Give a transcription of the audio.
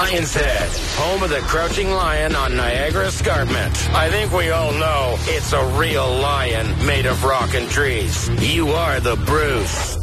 Lion's Head, home of the Crouching Lion on Niagara Escarpment. I think we all know it's a real lion made of rock and trees. You are the Bruce.